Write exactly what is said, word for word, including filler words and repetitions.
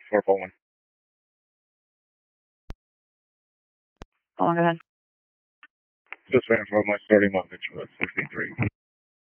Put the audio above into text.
four four one. Hold on, go ahead. Just waiting for my starting luggage, about sixty-three.